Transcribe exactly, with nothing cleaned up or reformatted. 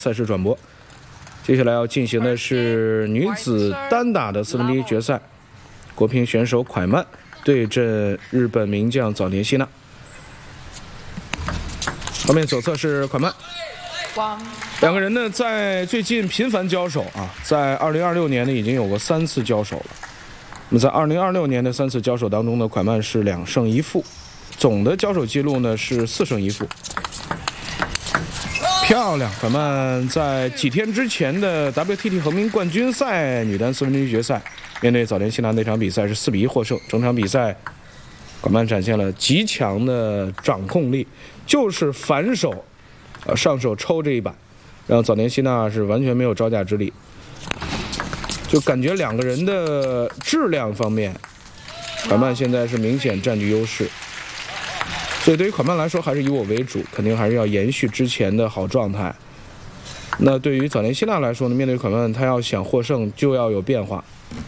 赛事转播。接下来要进行的是女子单打的四分之一决赛，国乒选手蒯曼对阵日本名将早田希娜。画面左侧是蒯曼，两个人呢在最近频繁交手啊，在二零二六年呢已经有过三次交手了。那么在二零二六年的三次交手当中呢，蒯曼是两胜一负，总的交手记录呢是四胜一负。漂亮！蒯曼在几天之前的 W T T 横滨冠军赛女单四分之一决赛，面对早田希娜那场比赛是四比一获胜。整场比赛，蒯曼展现了极强的掌控力，就是反手，呃，上手抽这一板，让早田希娜是完全没有招架之力。就感觉两个人的质量方面，蒯曼现在是明显占据优势。所以对于蒯曼来说，还是以我为主，肯定还是要延续之前的好状态。那对于早田希娜来说呢，面对蒯曼，他要想获胜就要有变化。